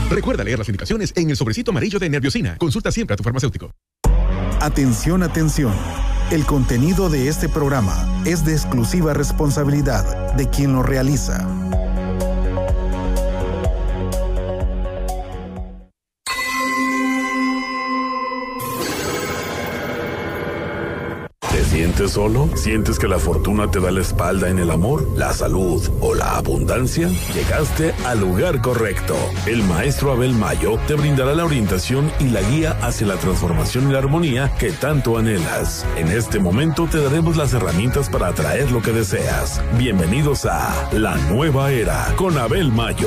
Recuerda leer las indicaciones en el sobrecito amarillo de Nerviosina. Consulta siempre a tu farmacéutico. Atención, atención. El contenido de este programa es de exclusiva responsabilidad de quien lo realiza. ¿Te sientes solo? ¿Sientes que la fortuna te da la espalda en el amor, la salud o la abundancia? Llegaste al lugar correcto. El maestro Abel Mayo te brindará la orientación y la guía hacia la transformación y la armonía que tanto anhelas. En este momento te daremos las herramientas para atraer lo que deseas. Bienvenidos a La Nueva Era con Abel Mayo.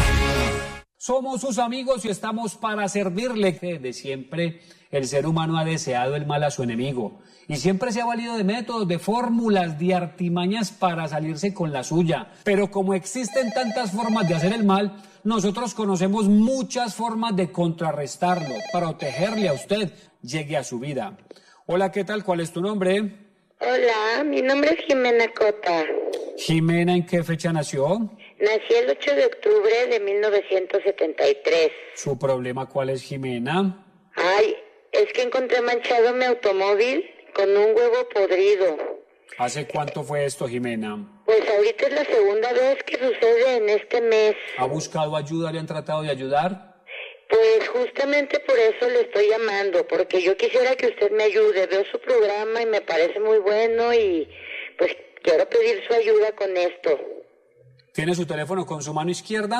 Somos sus amigos y estamos para servirle. De siempre el ser humano ha deseado el mal a su enemigo y siempre se ha valido de métodos, de fórmulas, de artimañas para salirse con la suya. Pero como existen tantas formas de hacer el mal, nosotros conocemos muchas formas de contrarrestarlo, protegerle a usted, llegue a su vida. Hola, ¿qué tal? ¿Cuál es tu nombre? Hola, mi nombre es Jimena Cota. Jimena, ¿en qué fecha nació? Nací el 8 de octubre de 1973. ¿Su problema cuál es, Jimena? Ay, es que encontré manchado mi automóvil con un huevo podrido. ¿Hace cuánto fue esto, Jimena? Pues ahorita es la segunda vez que sucede en este mes. ¿Ha buscado ayuda? ¿Le han tratado de ayudar? Pues justamente por eso le estoy llamando, porque yo quisiera que usted me ayude. Veo su programa y me parece muy bueno y pues quiero pedir su ayuda con esto. ¿Tiene su teléfono con su mano izquierda?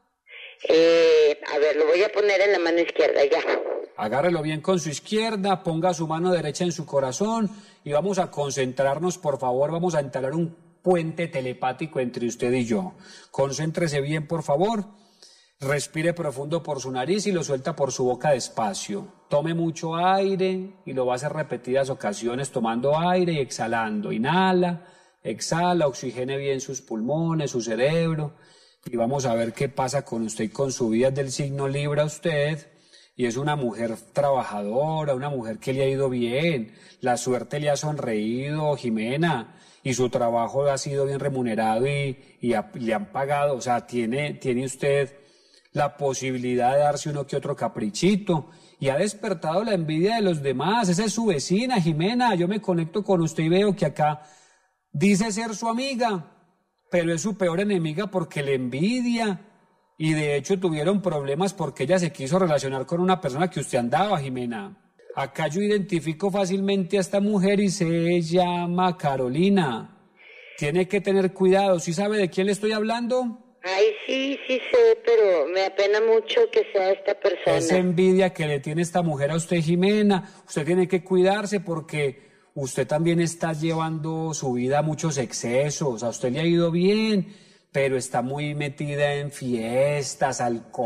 A ver, lo voy a poner en la mano izquierda, ya. Agárrelo bien con su izquierda, ponga su mano derecha en su corazón y vamos a concentrarnos, por favor, vamos a entablar un puente telepático entre usted y yo. Concéntrese bien, por favor. Respire profundo por su nariz y lo suelta por su boca despacio. Tome mucho aire y lo va a hacer repetidas ocasiones tomando aire y exhalando. Inhala, exhala, oxigene bien sus pulmones, su cerebro y vamos a ver qué pasa con usted y con su vida. Es del signo Libra usted y es una mujer trabajadora, una mujer que le ha ido bien. La suerte le ha sonreído, Jimena, y su trabajo ha sido bien remunerado y le han pagado. O sea, tiene usted la posibilidad de darse uno que otro caprichito y ha despertado la envidia de los demás. Esa es su vecina, Jimena. Yo me conecto con usted y veo que acá dice ser su amiga, pero es su peor enemiga porque le envidia y de hecho tuvieron problemas porque ella se quiso relacionar con una persona que usted andaba, Jimena. Acá yo identifico fácilmente a esta mujer y se llama Carolina. Tiene que tener cuidado. ¿Sí sabe de quién le estoy hablando? Ay, sí sé, pero me apena mucho que sea esta persona. Esa envidia que le tiene esta mujer a usted, Jimena. Usted tiene que cuidarse porque usted también está llevando su vida a muchos excesos. A usted le ha ido bien, pero está muy metida en fiestas,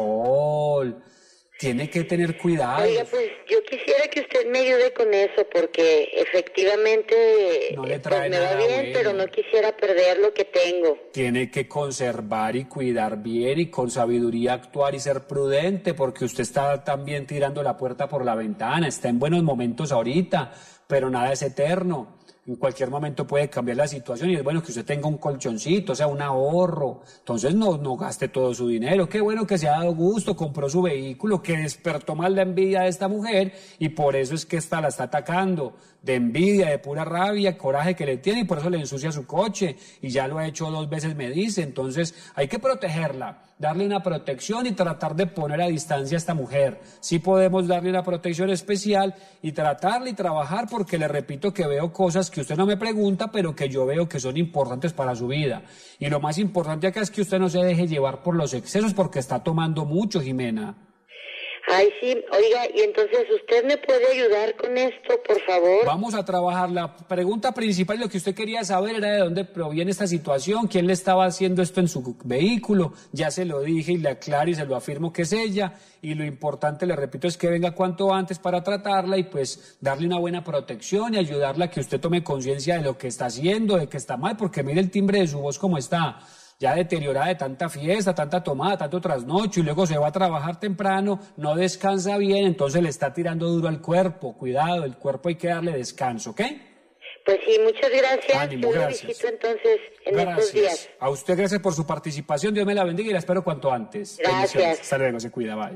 alcohol. Tiene que tener cuidado. Oiga, pues yo quisiera que usted me ayude con eso porque efectivamente no le trae pues me va nada bien, bueno. pero no quisiera perder lo que tengo. Tiene que conservar y cuidar bien y con sabiduría actuar y ser prudente porque usted está también tirando la puerta por la ventana. Está en buenos momentos ahorita, pero nada es eterno. En cualquier momento puede cambiar la situación y es bueno que usted tenga un colchoncito, o sea, un ahorro. Entonces no gaste todo su dinero. Qué bueno que se ha dado gusto, compró su vehículo, que despertó más la envidia de esta mujer y por eso es que la está atacando. De envidia, de pura rabia, coraje que le tiene y por eso le ensucia su coche. Y ya lo ha hecho 2 veces, me dice. Entonces hay que protegerla, darle una protección y tratar de poner a distancia a esta mujer. Sí podemos darle una protección especial y tratarle y trabajar porque le repito que veo cosas que usted no me pregunta, pero que yo veo que son importantes para su vida. Y lo más importante acá es que usted no se deje llevar por los excesos porque está tomando mucho, Jimena. Ay, sí, oiga, y entonces usted me puede ayudar con esto, por favor. Vamos a trabajar. La pregunta principal, lo que usted quería saber era de dónde proviene esta situación, quién le estaba haciendo esto en su vehículo. Ya se lo dije y le aclaro y se lo afirmo que es ella. Y lo importante, le repito, es que venga cuanto antes para tratarla y pues darle una buena protección y ayudarla a que usted tome conciencia de lo que está haciendo, de que está mal, porque mire el timbre de su voz como está. Ya deteriorada de tanta fiesta, tanta tomada, tanto trasnocho y luego se va a trabajar temprano, no descansa bien, entonces le está tirando duro al cuerpo. Cuidado, el cuerpo hay que darle descanso, ¿ok? Pues sí, muchas gracias. Ánimo, yo lo gracias. visito entonces en estos días. A usted gracias por su participación. Dios me la bendiga y la espero cuanto antes. Gracias. Bendiciones. Hasta luego, se cuida, bye.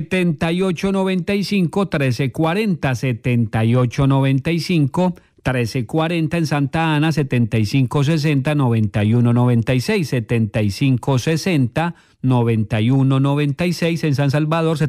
7895-1340, 7895-1340 en Santa Ana, 7560-9196, 7560-9196 en San Salvador,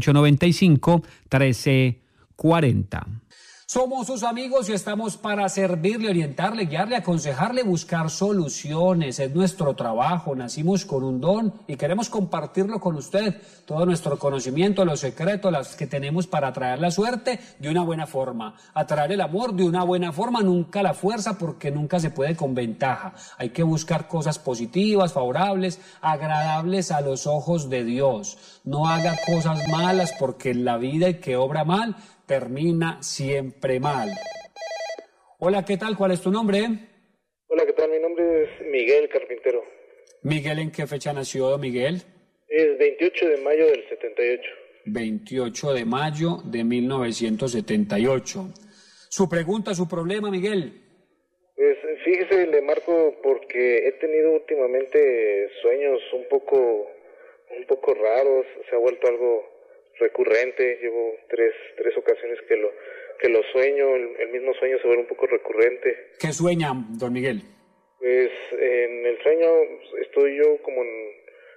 7895-1340. Somos sus amigos y estamos para servirle, orientarle, guiarle, aconsejarle, buscar soluciones. Es nuestro trabajo, nacimos con un don y queremos compartirlo con usted. Todo nuestro conocimiento, los secretos, las que tenemos para atraer la suerte de una buena forma. Atraer el amor de una buena forma, nunca la fuerza, porque nunca se puede con ventaja. Hay que buscar cosas positivas, favorables, agradables a los ojos de Dios. No haga cosas malas, porque en la vida el que obra mal termina siempre mal. Hola, ¿qué tal? ¿Cuál es tu nombre? Hola, ¿qué tal? Mi nombre es Miguel Carpintero. Miguel, ¿en qué fecha nació Miguel? Es 28 de mayo del 78. 28 de mayo de 1978. Su pregunta, su problema, Miguel. Pues fíjese, le marco porque he tenido últimamente sueños un poco raros. Se ha vuelto algo recurrente. Llevo tres ocasiones que lo sueño. El mismo sueño se vuelve un poco recurrente. ¿Qué sueña, don Miguel? Pues en el sueño estoy yo como en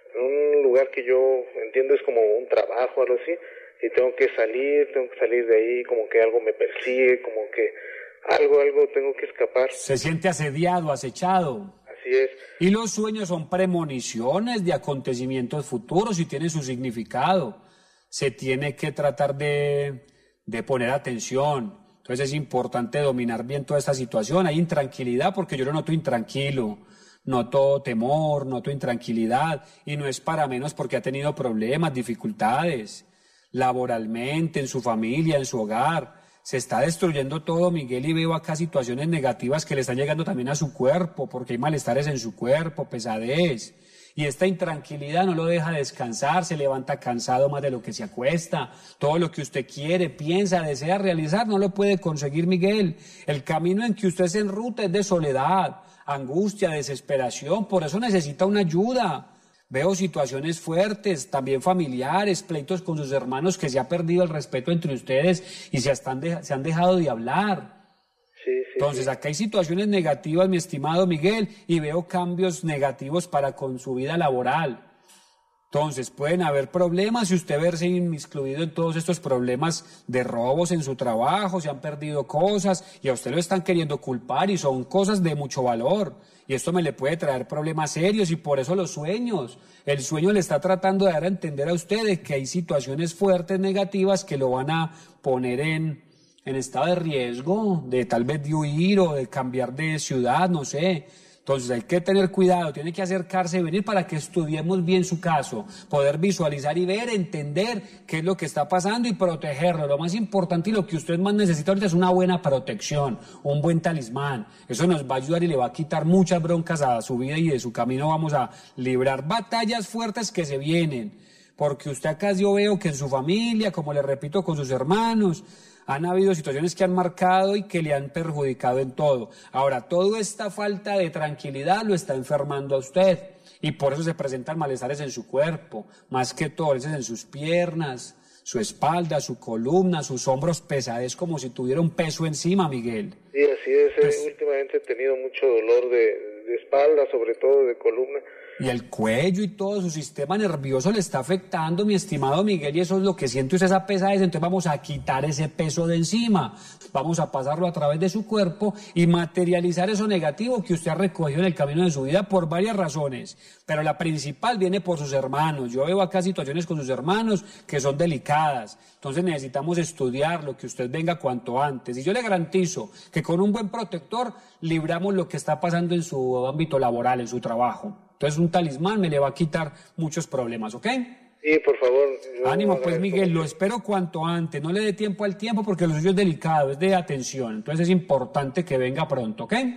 un lugar que yo entiendo es como un trabajo, algo así, y tengo que salir de ahí, como que algo me persigue, como que algo tengo que escapar. Se siente asediado, acechado. Así es. Y los sueños son premoniciones de acontecimientos futuros y tienen su significado. Se tiene que tratar de poner atención. Entonces es importante dominar bien toda esta situación. Hay intranquilidad porque yo lo noto intranquilo, noto temor, noto intranquilidad, y no es para menos porque ha tenido problemas, dificultades, laboralmente, en su familia, en su hogar. Se está destruyendo todo, Miguel, y veo acá situaciones negativas que le están llegando también a su cuerpo, porque hay malestares en su cuerpo, pesadez. Y esta intranquilidad no lo deja descansar, se levanta cansado más de lo que se acuesta. Todo lo que usted quiere, piensa, desea realizar, no lo puede conseguir, Miguel. El camino en que usted se enruta es de soledad, angustia, desesperación, por eso necesita una ayuda. Veo situaciones fuertes, también familiares, pleitos con sus hermanos, que se ha perdido el respeto entre ustedes y se han dejado de hablar. Entonces, acá hay situaciones negativas, mi estimado Miguel, y veo cambios negativos con su vida laboral. Entonces, pueden haber problemas y usted verse inmiscuido en todos estos problemas de robos en su trabajo, se han perdido cosas y a usted lo están queriendo culpar y son cosas de mucho valor. Y esto me le puede traer problemas serios y por eso los sueños. El sueño le está tratando de dar a entender a usted de que hay situaciones fuertes, negativas, que lo van a poner en estado de riesgo, de tal vez de huir o de cambiar de ciudad, no sé. Entonces hay que tener cuidado, tiene que acercarse y venir para que estudiemos bien su caso, poder visualizar y ver, entender qué es lo que está pasando y protegerlo. Lo más importante y lo que usted más necesita ahorita es una buena protección, un buen talismán. Eso nos va a ayudar y le va a quitar muchas broncas a su vida y de su camino vamos a librar batallas fuertes que se vienen. Porque usted acá yo veo que en su familia, como le repito, con sus hermanos, han habido situaciones que han marcado y que le han perjudicado en todo. Ahora, toda esta falta de tranquilidad lo está enfermando a usted y por eso se presentan malestares en su cuerpo, más que todo, a veces en sus piernas, su espalda, su columna, sus hombros, pesadez como si tuviera un peso encima, Miguel. Sí, así es. Últimamente he tenido mucho dolor de espalda, sobre todo de columna. Y el cuello y todo su sistema nervioso le está afectando, mi estimado Miguel, y eso es lo que siento, es esa pesadez. Entonces vamos a quitar ese peso de encima, vamos a pasarlo a través de su cuerpo y materializar eso negativo que usted ha recogido en el camino de su vida por varias razones, pero la principal viene por sus hermanos. Yo veo acá situaciones con sus hermanos que son delicadas, entonces necesitamos estudiarlo, que usted venga cuanto antes, y yo le garantizo que con un buen protector libramos lo que está pasando en su ámbito laboral, en su trabajo. Entonces un talismán me le va a quitar muchos problemas, ¿ok? Sí, por favor. Ánimo, pues Miguel, lo espero cuanto antes, no le dé tiempo al tiempo porque lo suyo es delicado, es de atención, entonces es importante que venga pronto, ¿ok?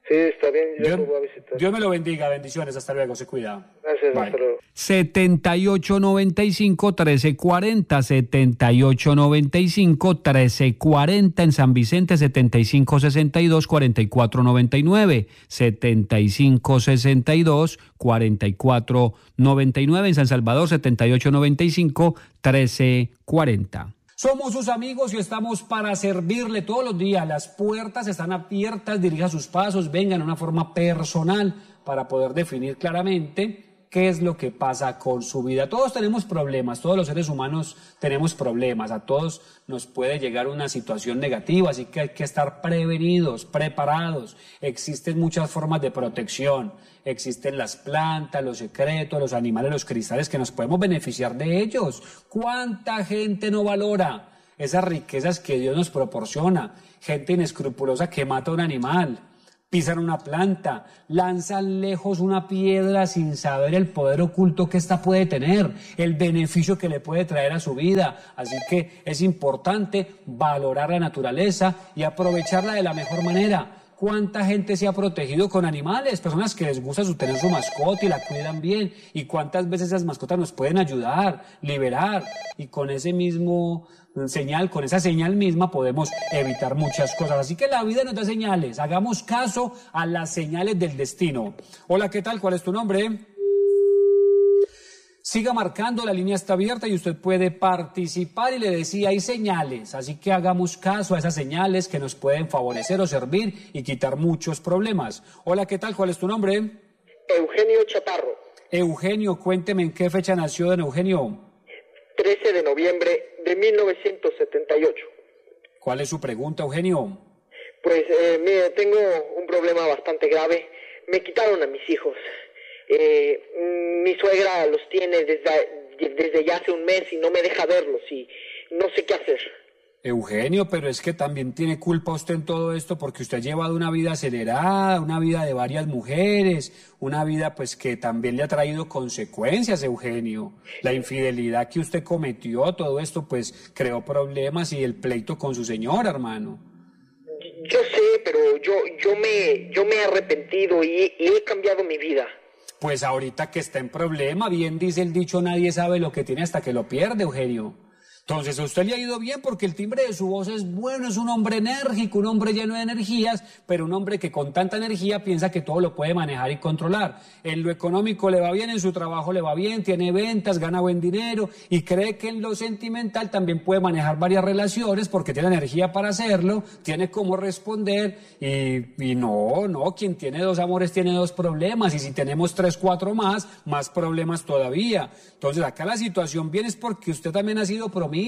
Sí, está bien, yo lo voy a visitar. Dios me lo bendiga, bendiciones, hasta luego, se cuida. Gracias, Bye. hasta luego. 7895-1340, 7895-1340 en San Vicente, 7562-4499, 7562-4499 en San Salvador, 7895-1340. Somos sus amigos y estamos para servirle todos los días. Las puertas están abiertas, dirija sus pasos, vengan de una forma personal para poder definir claramente qué es lo que pasa con su vida. Todos tenemos problemas, todos los seres humanos tenemos problemas, a todos nos puede llegar una situación negativa, así que hay que estar prevenidos, preparados. Existen muchas formas de protección, existen las plantas, los secretos, los animales, los cristales que nos podemos beneficiar de ellos. ¿Cuánta gente no valora esas riquezas que Dios nos proporciona? Gente inescrupulosa que mata a un animal, pisan una planta, lanzan lejos una piedra sin saber el poder oculto que ésta puede tener, el beneficio que le puede traer a su vida. Así que es importante valorar la naturaleza y aprovecharla de la mejor manera. ¿Cuánta gente se ha protegido con animales? Personas que les gusta tener su mascota y la cuidan bien. ¿Y cuántas veces esas mascotas nos pueden ayudar, liberar? Y con ese mismo señal, con esa señal misma podemos evitar muchas cosas. Así que la vida nos da señales. Hagamos caso a las señales del destino. Hola, ¿qué tal? ¿Cuál es tu nombre? Siga marcando, la línea está abierta y usted puede participar, y le decía, hay señales, así que hagamos caso a esas señales que nos pueden favorecer o servir y quitar muchos problemas. Hola, ¿qué tal? ¿Cuál es tu nombre? Eugenio Chaparro. Eugenio, cuénteme en qué fecha nació don Eugenio. 13 de noviembre de 1978. ¿Cuál es su pregunta, Eugenio? Pues, mire, tengo un problema bastante grave. Me quitaron a mis hijos. Mi suegra los tiene desde ya hace un mes y no me deja verlos y no sé qué hacer. Eugenio, pero es que también tiene culpa usted en todo esto, porque usted ha llevado una vida acelerada, una vida de varias mujeres, una vida pues que también le ha traído consecuencias, Eugenio. La infidelidad que usted cometió, todo esto pues creó problemas, y el pleito con su señora, hermano. Yo sé, pero yo me he arrepentido y he cambiado mi vida. Pues ahorita que está en problema, bien dice el dicho, nadie sabe lo que tiene hasta que lo pierde, Eugenio. Entonces a usted le ha ido bien porque el timbre de su voz es bueno, es un hombre enérgico, un hombre lleno de energías, pero un hombre que con tanta energía piensa que todo lo puede manejar y controlar. En lo económico le va bien, en su trabajo le va bien, tiene ventas, gana buen dinero, y cree que en lo sentimental también puede manejar varias relaciones porque tiene energía para hacerlo, tiene cómo responder, y no, quien tiene dos amores tiene dos problemas, y si tenemos 3, 4 más problemas todavía. Entonces acá la situación bien es porque usted también ha sido promiscuo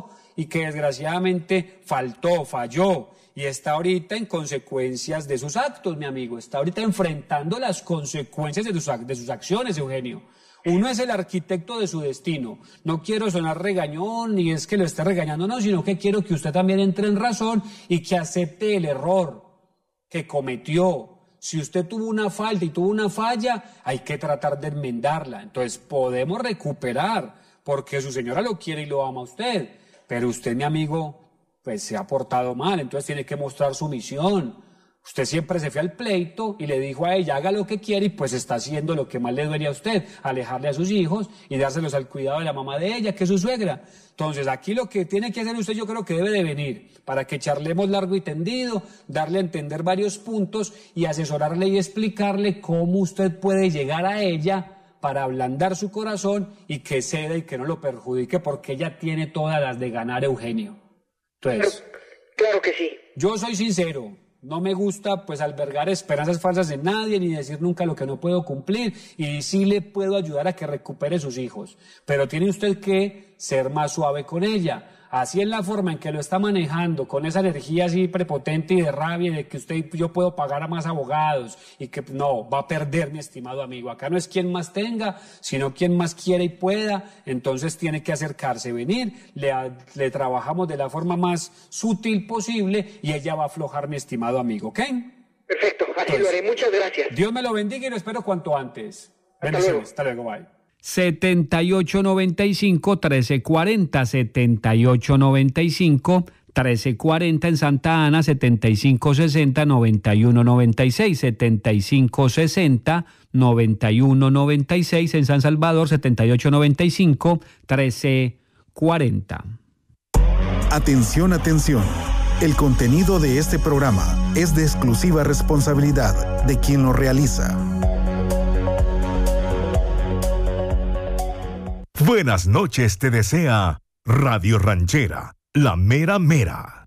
y que desgraciadamente falló, y está ahorita en consecuencias de sus actos, mi amigo. Está ahorita enfrentando las consecuencias de sus acciones, Eugenio. Uno es el arquitecto de su destino. No quiero sonar regañón, ni es que lo esté regañando, no, sino que quiero que usted también entre en razón y que acepte el error que cometió. Si usted tuvo una falta y tuvo una falla, hay que tratar de enmendarla. Entonces podemos recuperar, porque su señora lo quiere y lo ama a usted, pero usted, mi amigo, pues se ha portado mal, entonces tiene que mostrar sumisión. Usted siempre se fue al pleito y le dijo a ella, haga lo que quiere, y pues está haciendo lo que más le duele a usted, alejarle a sus hijos y dárselos al cuidado de la mamá de ella, que es su suegra. Entonces aquí lo que tiene que hacer usted, yo creo que debe de venir, para que charlemos largo y tendido, darle a entender varios puntos y asesorarle y explicarle cómo usted puede llegar a ella para ablandar su corazón y que ceda y que no lo perjudique, porque ella tiene todas las de ganar, Eugenio. Entonces, claro que sí. Yo soy sincero, no me gusta pues albergar esperanzas falsas en nadie, ni decir nunca lo que no puedo cumplir, y sí le puedo ayudar a que recupere sus hijos, pero tiene usted que ser más suave con ella. Así es la forma en que lo está manejando, con esa energía así prepotente y de rabia, de que yo puedo pagar a más abogados, y que no, va a perder, mi estimado amigo. Acá no es quien más tenga, sino quien más quiera y pueda. Entonces tiene que acercarse, venir, le trabajamos de la forma más sutil posible y ella va a aflojar, mi estimado amigo, ¿ok? Perfecto, así lo haré. Muchas gracias. Dios me lo bendiga y lo espero cuanto antes. Bendiciones. Hasta luego, bye. 7895-1340, 1340 en Santa Ana, 7560-9196, 7560-9196 en San Salvador, 7895-1340. Atención, atención. El contenido de este programa es de exclusiva responsabilidad de quien lo realiza. Buenas noches te desea Radio Ranchera, la mera mera.